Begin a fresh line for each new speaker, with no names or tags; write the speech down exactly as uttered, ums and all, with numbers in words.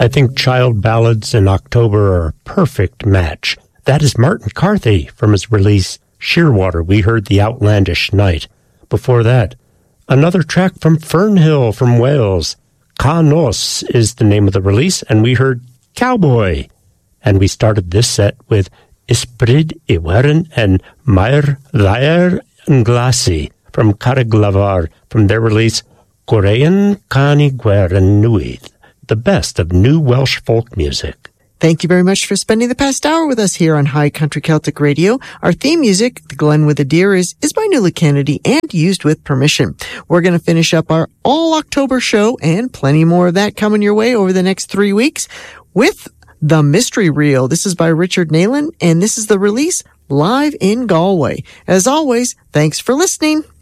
I think Child Ballads in October are a perfect match. That is Martin Carthy from his release Shearwater. We heard The Outlandish Night. Before that, another track from Fernhill from Wales. Ca Nos is the name of the release, and we heard Cowboy. And we started this set with Ysbryd Iwerin and Mair Ddaer yn Glasi from Carreg from their release Gorean Cani Gwerin Nuith, the best of new Welsh folk music.
Thank you very much for spending the past hour with us here on High Country Celtic Radio. Our theme music, The Glen with the Deer, is, is by Nuala Kennedy and used with permission. We're going to finish up our all-October show, and plenty more of that coming your way over the next three weeks, with The Mystery Reel. This is by Richard Nayland, and this is the release Live in Galway. As always, thanks for listening.